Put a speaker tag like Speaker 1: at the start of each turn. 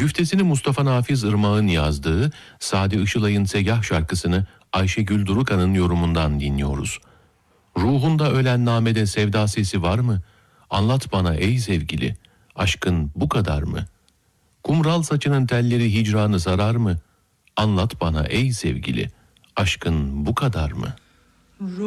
Speaker 1: Güftesini Mustafa Nafiz Irmak'ın yazdığı Sade Işılay'ın Segah şarkısını Ayşegül Durukan'ın yorumundan dinliyoruz. Ruhunda ölen namede sevda sesi var mı? Anlat bana ey sevgili, aşkın bu kadar mı? Kumral saçının telleri hicranı sarar mı? Anlat bana ey sevgili, aşkın bu kadar mı?